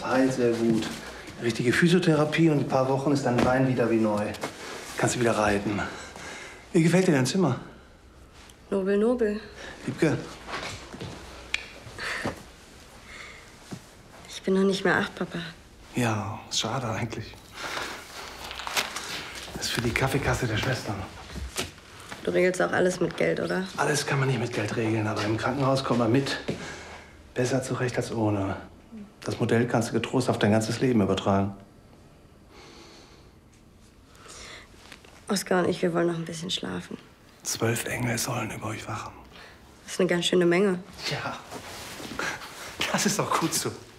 heilt sehr gut. Richtige Physiotherapie und in ein paar Wochen ist dein Bein wieder wie neu. Kannst du wieder reiten. Wie gefällt dir dein Zimmer? Nobel, nobel. Wiebke. Ich bin noch nicht mehr 8, Papa. Ja, schade eigentlich. Das ist für die Kaffeekasse der Schwestern. Du regelst auch alles mit Geld, oder? Alles kann man nicht mit Geld regeln, aber im Krankenhaus kommt man mit. Besser zurecht als ohne. Das Modell kannst du getrost auf dein ganzes Leben übertragen. Oskar und ich, wir wollen noch ein bisschen schlafen. 12 Engel sollen über euch wachen. Das ist eine ganz schöne Menge. Ja, das ist doch gut so.